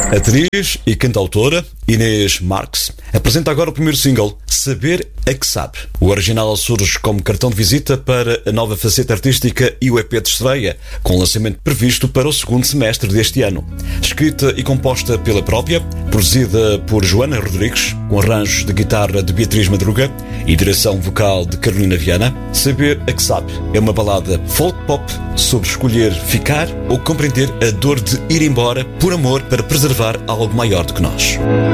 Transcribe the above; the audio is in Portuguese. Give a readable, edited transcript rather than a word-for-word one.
A atriz e cantautora Inês Marques apresenta agora o primeiro single, Saber é que Sabe. O original surge como cartão de visita para a nova faceta artística e o EP de estreia, com lançamento previsto para o segundo semestre deste ano. Escrita e composta pela própria, produzida por Joana Rodrigues, com arranjos de guitarra de Beatriz Madruga e direção vocal de Carolina Viana, Saber é que Sabe é uma balada folk-pop sobre escolher ficar ou compreender a dor de ir embora por amor para preservar algo maior do que nós.